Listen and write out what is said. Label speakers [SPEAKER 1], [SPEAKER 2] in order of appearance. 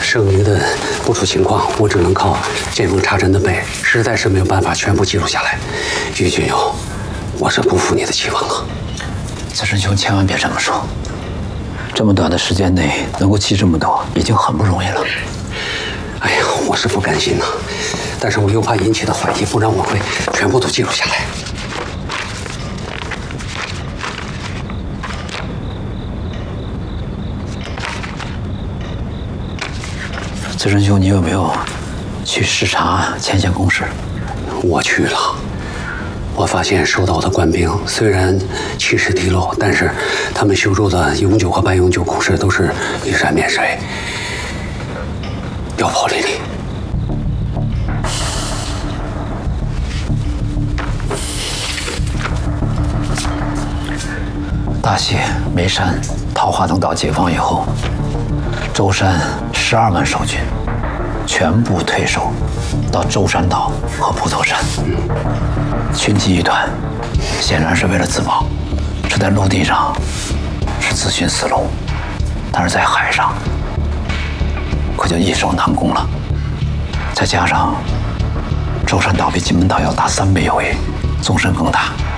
[SPEAKER 1] 剩余的不出情况，我只能靠见缝插针的背，实在是没有办法全部记录下来。于君友，我是辜负你的期望了。
[SPEAKER 2] 子申兄，千万别这么说。这么短的时间内能够记这么多，已经很不容易了。
[SPEAKER 1] 哎呀，我是不甘心呐，但是我又怕引起的怀疑，不然我会全部都记录下来。
[SPEAKER 2] 子申兄，你有没有去视察前线工事？
[SPEAKER 1] 我去了，我发现收到的官兵虽然气势低落，但是他们修筑的永久和半永久工事都是依山面水，标炮林立。
[SPEAKER 2] 大谢、眉山、桃花等岛解放以后，舟山12万守军全部退守到舟山岛和普陀山。群机一团，显然是为了自保，这在陆地上是自寻死路，但是在海上可就易守难攻了。再加上舟山岛比金门岛要大3倍有余，纵深更大。